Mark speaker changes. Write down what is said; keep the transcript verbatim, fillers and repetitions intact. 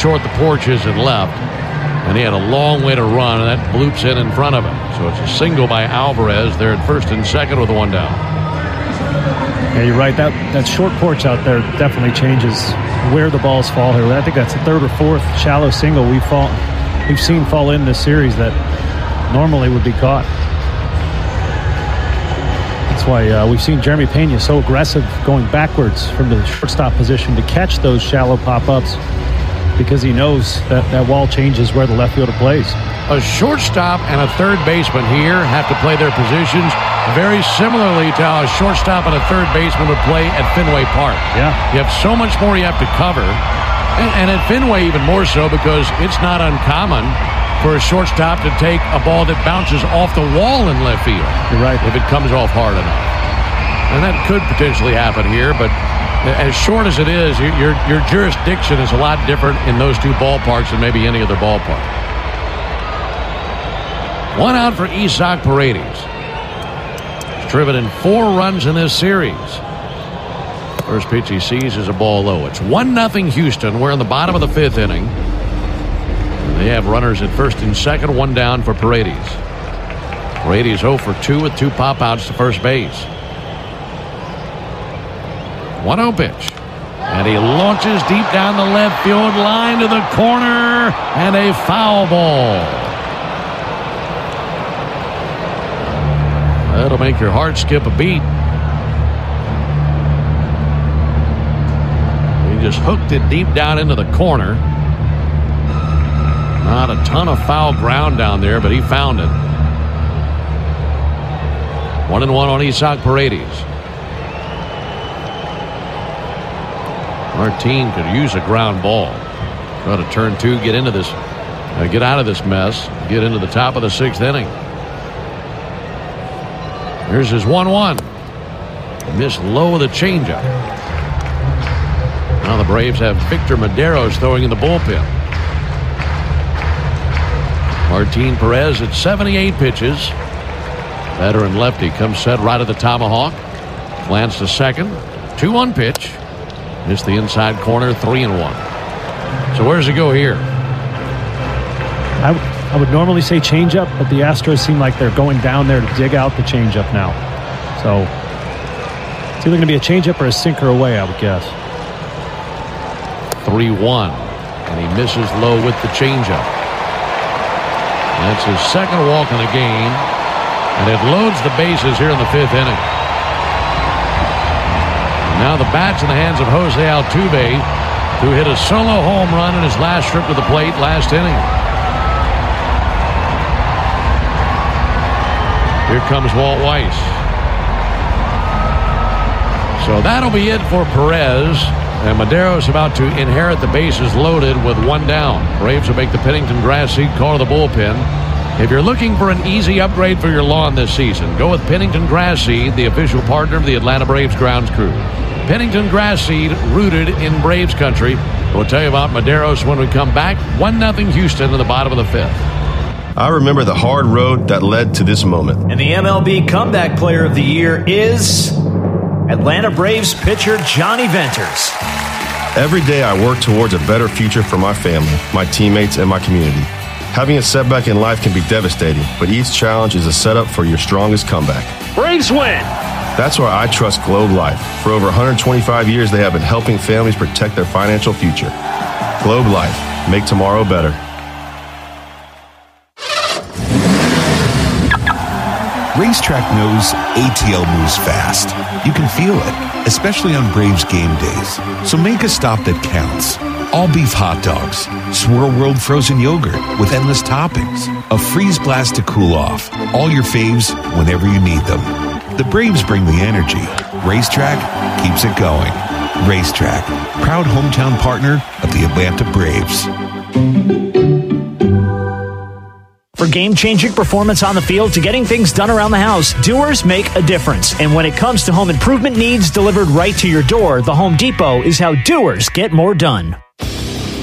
Speaker 1: short the porch is and left. And he had a long way to run, and that bloops in in front of him. So it's a single by Alvarez. They're at first and second with a one down.
Speaker 2: Yeah, you're right. That that short porch out there definitely changes where the balls fall here. I think that's the third or fourth shallow single we've fall, we've seen fall in this series that normally would be caught. That's why uh, we've seen Jeremy Pena so aggressive going backwards from the shortstop position to catch those shallow pop-ups, because he knows that that wall changes where the left fielder plays.
Speaker 1: A shortstop and a third baseman here have to play their positions very similarly to how a shortstop and a third baseman would play at Fenway Park.
Speaker 2: Yeah.
Speaker 1: You have so much more you have to cover. And, and at Fenway even more so, because it's not uncommon for a shortstop to take a ball that bounces off the wall in left field.
Speaker 2: You're right.
Speaker 1: If it comes off hard enough. And that could potentially happen here, but as short as it is, your, your jurisdiction is a lot different in those two ballparks than maybe any other ballpark. One out for Isaac Paredes. He's driven in four runs in this series. First pitch he sees is a ball low. It's one nothing Houston. We're in the bottom of the fifth inning. And they have runners at first and second, one down for Paredes. Paredes oh for two with two pop-outs to first base. one oh pitch. And he launches deep down the left field line to the corner. And a foul ball. That'll make your heart skip a beat. He just hooked it deep down into the corner. Not a ton of foul ground down there, but he found it. One and one on Isaac Paredes. Martin could use a ground ball. Try to turn two, get into this, uh, get out of this mess, get into the top of the sixth inning. Here's his one one. Missed low with a changeup. Now the Braves have Victor Medeiros throwing in the bullpen. Martin Perez at seventy-eight pitches. Veteran lefty comes set right at the tomahawk. Glance to second. two one pitch. Missed the inside corner, three and one. So where does it go here?
Speaker 2: I, I would normally say changeup, but the Astros seem like they're going down there to dig out the changeup now. So it's either going to be a changeup or a sinker away, I would guess.
Speaker 1: three one. And he misses low with the changeup. That's his second walk in the game. And it loads the bases here in the fifth inning. Now the bat's in the hands of Jose Altuve, who hit a solo home run in his last trip to the plate last inning. Here comes Walt Weiss. So that'll be it for Perez. And Medeiros about to inherit the bases loaded with one down. Braves will make the Pennington grass seed call to the bullpen. If you're looking for an easy upgrade for your lawn this season, go with Pennington Grass Seed, the official partner of the Atlanta Braves grounds crew. Pennington Grass Seed, rooted in Braves country. We'll tell you about Medeiros when we come back. one nothing Houston in the bottom of the fifth.
Speaker 3: I remember the hard road that led to this moment.
Speaker 4: And the M L B Comeback Player of the Year is Atlanta Braves pitcher Johnny Venters.
Speaker 3: Every day I work towards a better future for my family, my teammates, and my community. Having a setback in life can be devastating, but each challenge is a setup for your strongest comeback.
Speaker 4: Braves win!
Speaker 3: That's why I trust Globe Life. For over one hundred twenty-five years, they have been helping families protect their financial future. Globe Life. Make tomorrow better.
Speaker 5: Racetrack knows A T L moves fast. You can feel it, especially on Braves game days. So make a stop that counts. All beef hot dogs, Swirl World frozen yogurt with endless toppings, a freeze blast to cool off. All your faves whenever you need them. The Braves bring the energy. Racetrack keeps it going. Racetrack, proud hometown partner of the Atlanta Braves.
Speaker 4: For game-changing performance on the field to getting things done around the house, doers make a difference. And when it comes to home improvement needs delivered right to your door, the Home Depot is how doers get more done.